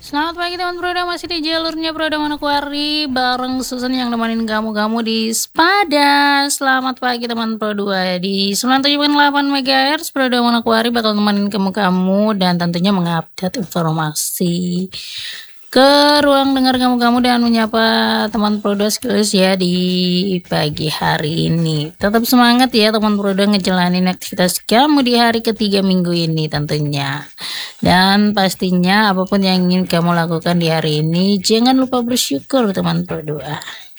Selamat pagi teman Proda, masih di jalurnya Proda Manokwari bareng Susan yang nemenin kamu di Sepada. Selamat pagi teman Pro 2 di 97,8 MHz Proda Manokwari bakal nemenin kamu dan tentunya mengupdate informasi ke ruang dengar kamu dan menyapa teman Proda sekaligus ya di pagi hari ini. Tetap semangat ya teman Proda ngejalanin aktivitas kamu di hari ketiga minggu ini tentunya. Dan pastinya apapun yang ingin kamu lakukan di hari ini, jangan lupa bersyukur teman Pro 2.